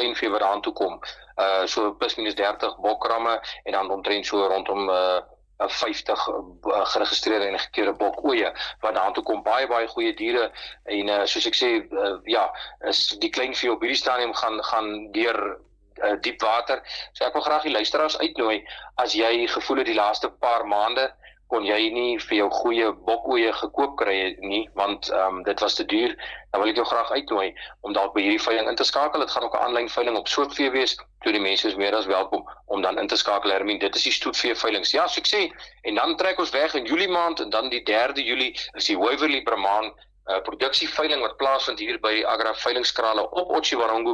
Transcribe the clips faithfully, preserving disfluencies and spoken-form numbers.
kleinvee wat aan toe kom, uh, so plus minus dertig bokramme, en dan omtrent so rondom uh, vyftig uh, geregistreerde en gekeerde bokoeie, wat aan toe kom, baie, baie goeie diere, en uh, soos ek sê, uh, ja, is die kleinvee op hierdie stadium gaan, gaan deur uh, diep water, so ek wil graag die luisteraars uitnooi, as jy gevoel het die laaste paar maande, kon jy nie vir jou goeie bokoeie gekoop kry nie, want um, dit was te duur, dan wil ek jou graag uitnooi, om dalk by hierdie veiling in te skakel. Het gaan ook 'n aanlyn veiling op Soortvee wees, toe die mense is meer as welkom, om dan in te skakel, Hermien, dit is die stoetvee veilings, ja, so ek sê, en dan trek ons weg in Julie maand, en dan die derde Julie, is die Waverley Brahman, uh, produksieveiling, wat plaasvind hier by die Agra veilingskrale op Otjiwarongo,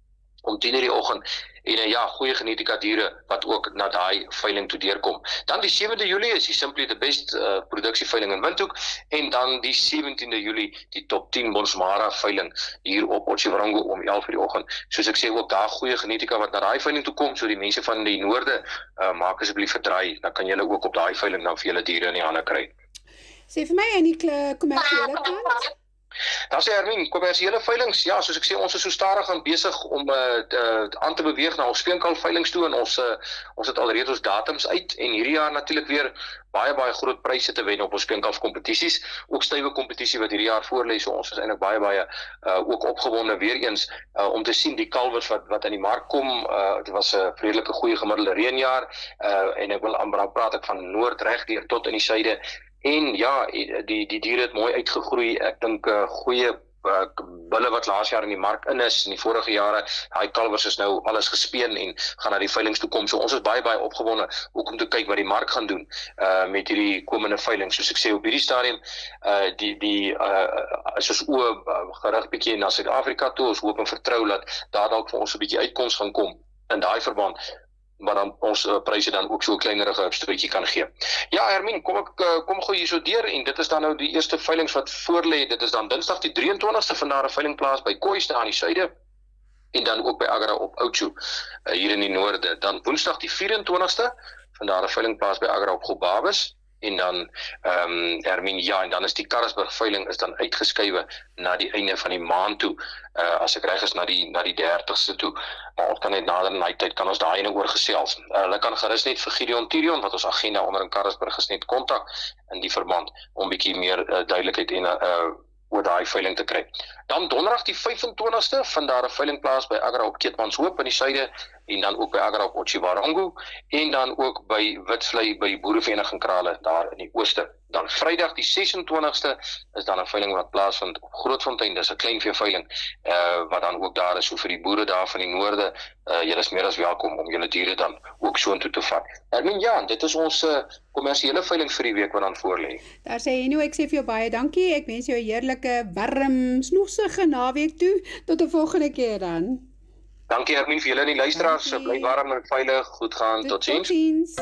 om tien uur die oggend, en uh, ja, goeie genetika diere, wat ook na daai veiling toe deurkom. Dan die sewende Julie is die Simply the Best uh, produksieveiling in Windhoek, en dan die sewentiende Julie, die top tien Bonsmara veiling, hier op Otjiwarongo om elf uur die oggend. Soos ek sê, ook daar goeie genetika wat na daai veiling toe kom, so die mense van die noorde, uh, maak asseblief verdraai, dan kan julle ook op daai veiling dan vir julle diere in die hande kry. Sê vir my, en die kommersiële kant? Dan sê Hermien, kommersiële veilings, ja, soos ek sê, ons is so stadig aan besig om uh, uh, aan te beweeg na ons speenkal veilings toe, en ons, uh, ons het alreeds ons datums uit, en hierdie jaar natuurlik weer baie, baie groot pryse te wen op ons speenkalfkompetisies, ook stywe kompetisie wat hierdie jaar voorlê, so ons is eintlik baie, baie uh, ook opgewonde weer eens, uh, om te sien die kalwers wat, wat in die mark kom, uh, het was 'n vredelike goeie gemiddelde reënjaar, uh, en ek wil amper praat ek van noord reg deur tot in die suide. En ja, die, die diere het mooi uitgegroei, ek dink uh, goeie uh, bulle wat laas jaar in die mark in is, in die vorige jare, hy kalvers is nou alles gespeen en gaan na die veilings toe kom, so ons is baie, baie opgewonde, ook om te kyk wat die mark gaan doen, uh, met hierdie komende veilings, soos ek sê, op hierdie stadium, uh, die, die uh, is ons oë uh, gerig bietjie na Suid-Afrika toe, ons hoop en vertrou dat daar dalk vir ons 'n bietjie uitkoms gaan kom, in daai verband, maar dan ons uh, pryse dan ook so 'n kleinerige stootjie kan gee. Ja, Hermien, kom ek uh, kom gou hier so deur, en dit is dan nou die eerste veilings wat voorlê, dit is dan Dinsdag die drie en twintigste van daar 'n veiling plaas by Koois daar aan die suide, en dan ook by Agra op Oudtshoorn, uh, hier in die noorde. Dan Woensdag die vyf en twintigste van daar 'n veiling plaas by Agra op Gobabis, en dan, ehm um, Hermien, ja, en dan is die Karasburg veiling is dan uitgeskuiwe na die einde van die maand toe, uh, as ek reg is na die na die dertigste toe, maar ons kan net nader in die tyd, kan ons daai ene oor gesels. Uh, hulle kan gerus net vir Gideon Tirion, wat ons agenda onder in Karasburg is, net kontak in die verband, om bietjie meer uh, duidelikheid en uh, oor daai veiling te kry. Dan Donderdag die vyf en twintigste van daar 'n veiling plaas by Agra op Keetmanshoop in die suide, en dan ook by Agra op Otjiwarongo, en dan ook by Witsvlei by die Boerevereniging Krale daar in die ooste. Dan Vrydag die ses en twintigste is dan 'n veiling wat plaasvind op Grootfontein, dis 'n kleinvee veiling, uh, wat dan ook daar is, so vir die boere daar van die noorde, uh, julle is meer as welkom om julle diere dan ook so intoe te vat. Hermien, ja, dit is ons uh, kommersiële veiling vir die week wat dan voorlê. Daar sê jy nou, ek sê vir jou baie dankie, ek wens jou 'n heerlike, warm, snoesige naweek toe, tot 'n volgende keer dan. Dankie Hermien vir julle en die luisteraars, bly warm en veilig, goed gaan, tot ziens. Tot ziens.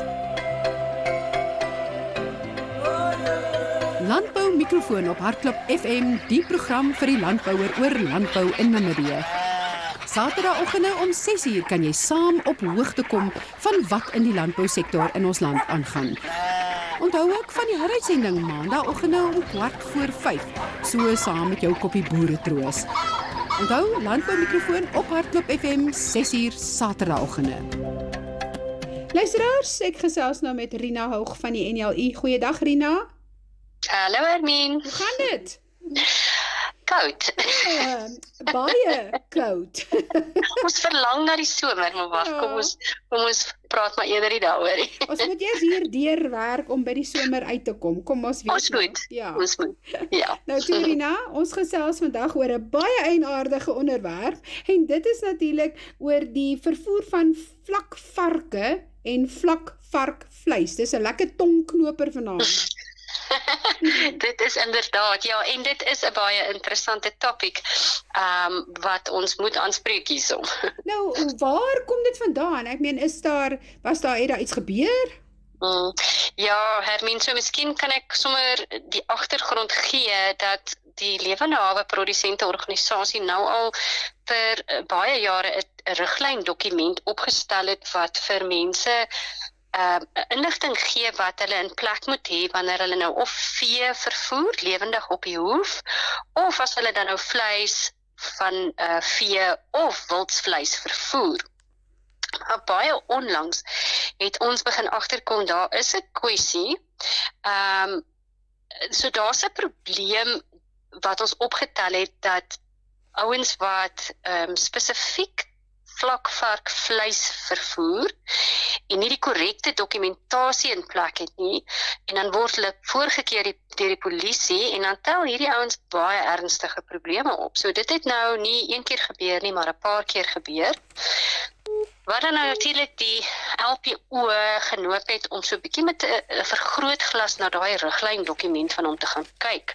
Landbou mikrofoon op Hartklop F M, die program vir die landbouer oor landbou in Namibië. Saterdagoggende om ses uur kan jy saam op hoogte kom van wat in die landbousektor in ons land aangaan. Onthou ook van die heruitsending maandagooggende om kwart voor vyf, so saam met jou koppie boeretroos. Onthou, landbou mikrofoon op Hartklop F M, ses uur Saterdagoggende. Luisteraars, ek gesels nou met Rina Hoog van die N L I. Goeiedag Rina. Hallo Hermien. Hoe gaan dit? Koud. Uh, baie koud. Ons verlang na die somer, maar wag, kom ons kom ons praat maar eerder die daaroor. Ons moet eers hier deur werk om by die somer uit te kom. Kom ons weet. Ons moet. Ja. Ons moet. Ja. Nou Rina, ons gesels vandag oor 'n baie eienaardige onderwerp, en dit is natuurlik oor die vervoer van vlakvarke en vlakvarkvleis. Dis 'n lekker tongknoper vanaand. Dit is inderdaad, ja, en dit is 'n baie interessante topik, um, wat ons moet aanspreek hierso. Nou, waar kom dit vandaan? Ek meen, is daar, was daar, het daar iets gebeur? Mm, ja, Hermien, so miskien kan ek sommer die agtergrond gee dat die Lewende Hawe Produsente Organisasie nou al vir uh, baie jare 'n riglyn dokument opgestel het wat vir mense Uh, inligting gee wat hulle in plek moet hê wanneer hulle nou of vee vervoer, lewendig op die hoef, of as hulle dan nou vleis van uh, vee of wildsvleis vervoer. Maar baie onlangs het ons begin agterkom, daar is 'n kwessie, um, so daar's 'n probleem wat ons opgetel het, dat ouens wat um, spesifiek vlakvarkvleis vervoer en nie die korrekte dokumentasie in plek het nie, en dan word hulle voorgekeer deur die polisie en dan tel hierdie ouens baie ernstige probleme op. So dit het nou nie een keer gebeur nie, maar 'n paar keer gebeur. Wat dan nou natuurlik die L P O genoop het om so 'n bietjie met 'n vergrootglas na daai riglyn dokument van hom te gaan kyk.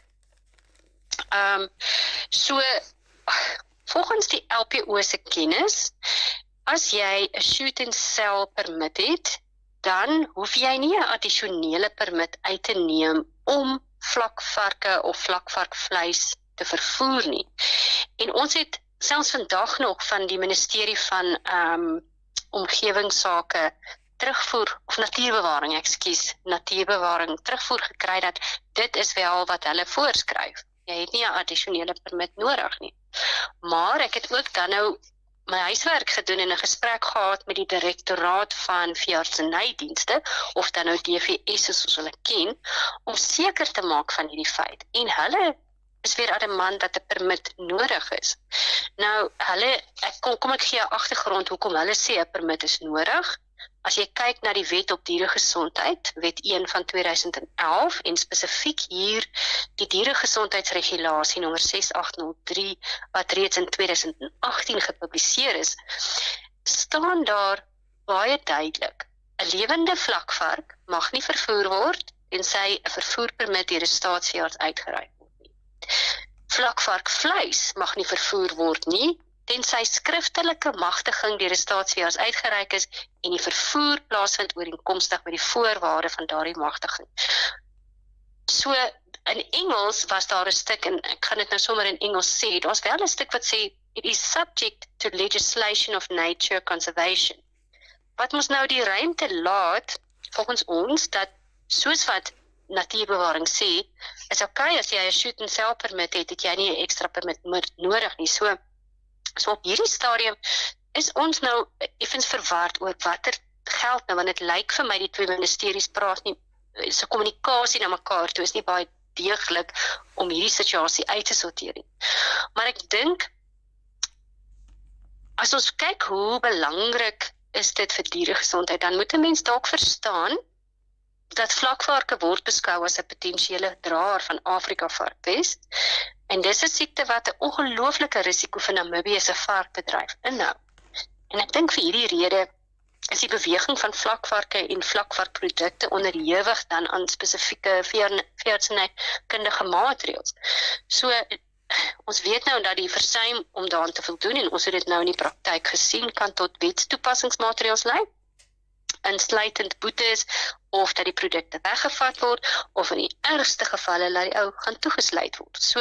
Ehm um, so volgens die L P O se kennis, as jy 'n shoot and sell permit het, dan hoef jy nie 'n addisionele permit uit te neem om vlakvarke of vlakvarkvleis te vervoer nie. En ons het selfs vandag nog van die ministerie van um, omgewingssake terugvoer, of natuurbewaring, ekskuus, natuurbewaring terugvoer gekry dat dit is wel wat hulle voorskryf. Jy het nie 'n addisionele permit nodig nie. Maar ek het ook dan nou my huiswerk gedoen en 'n gesprek gehad met die direktoraat van veeartsenydienste, of dan nou D V S soos hulle ken, om seker te maak van hierdie feit. En hulle is weer adamant dat 'n permit nodig is. Nou, hulle, ek kom, kom ek gee 'n agtergrond hoekom hulle sê 'n permit is nodig. As jy kyk na die wet op dieregesondheid, wet een van tweeduisend elf, en spesifiek hier die dieregesondheidsregulasie nommer ses agt nul drie, wat reeds in tweeduisend agttien gepubliseer is, staan daar baie duidelik, 'n lewende vlakvark mag nie vervoer word tensy 'n vervoerpermit deur 'n staatsveearts uitgereik word nie. Vlakvarkvleis mag nie vervoer word nie, tensy skriftelike magtiging deur 'n staatsveearts uitgereik is en die vervoer plaasvind ooreenkomstig met die voorwaarde van daardie magtiging. So, in Engels was daar 'n stuk, en ek gaan dit nou sommer in Engels sê, daar's wel 'n stuk wat sê, it is subject to legislation of nature conservation. Wat ons nou die ruimte laat, volgens ons, dat soos wat natuurbewaring sê, is okay as jy 'n shoot and sell permit het, het jy nie 'n ekstra permit nodig nie. So, So op hierdie stadium is ons nou effens verward oor watter geld nou, want dit lyk vir my die twee ministeries praat nie, se kommunikasie na mekaar toe is nie baie deeglik om hierdie situasie uit te sorteer nie. Maar ek dink, as ons kyk hoe belangrik is dit vir dieregesondheid, dan moet 'n mens dalk verstaan dat vlakvarke word beskou as 'n potensiële draer van Afrika varkpes. En dis 'n siekte wat 'n ongelooflike risiko vir Namibië se varkbedryf inhou. En ek dink vir hierdie rede is die beweging van vlakvarke en vlakvarkprodukte onderhewig dan aan spesifieke veeartsenykundige maatreëls. So, ons weet nou dat die versuim om daaraan te voldoen, en ons het dit nou in die praktyk gesien, kan tot wetstoepassingsmaatreëls lei, insluitend boetes, of dat die produkte weggevat word, of in die ergste gevalle laat die ou gaan toegesluit word. So,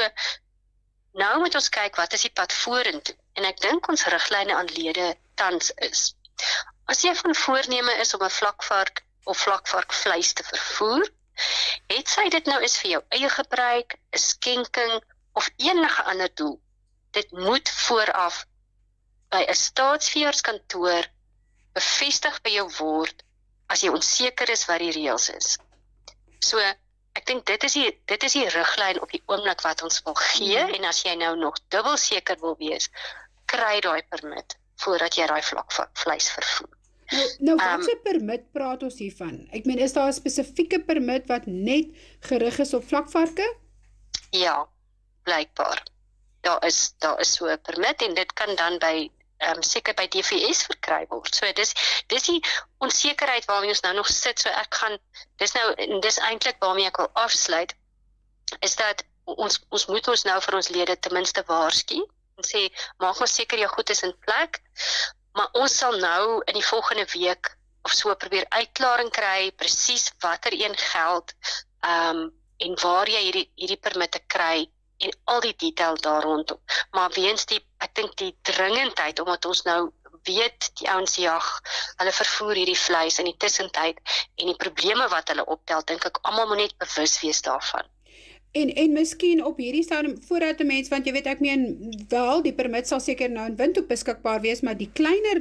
nou moet ons kyk wat is die pad vorentoe, en ek dink ons riglyne aan lede tans is. As jy van voorneme is om 'n vlakvark of vlakvarkvleis te vervoer, het sy dit nou is vir jou eie gebruik, 'n skenking, of enige ander doel, dit moet vooraf by 'n staatsveeartskantoor bevestig by jou word, as jy onseker is wat die reëls is. So, ek dink dit is die, dit is die riglyn op die oomblik wat ons wil gee, mm. en as jy nou nog dubbel seker wil wees, kry daai permit, voordat jy daai vlakvleis vervoer. Nou, nou wat se um, permit praat ons hiervan? Ek meen, is daar 'n spesifieke permit wat net gerig is op vlakvarke? Ja, blykbaar. Daar is, daar is so 'n permit, en dit kan dan by Um, seker by D V S verkry word. So dis dis die onsekerheid waarmee ons nou nog sit. So ek gaan dis nou dis eintlik waarmee ek wil afsluit, is dat ons ons moet ons nou vir ons lede ten minste waarsku en sê maak ons seker jou goed is in plek, maar ons sal nou in die volgende week of so probeer uitklaring kry presies watter een geld um, en waar jy hierdie hierdie permitte kry en al die detail daar rondom. Maar weens die, ek dink die dringendheid, omdat ons nou weet, die ouens jag, hulle vervoer hierdie vleis in die tussentyd, en die probleme wat hulle optel, dink ek, almal moet net bewus wees daarvan. En en miskien op hierdie stadium voordat 'n mens, want jy weet ek meen wel die permit sal seker nou in Windhoek beskikbaar wees, maar die kleiner